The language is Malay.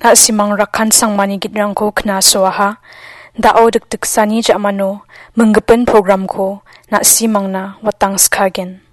na simang rakan sangmani gitrangko kna soaha dao dik sani jamano menggepen program ko na simang na watang skagen.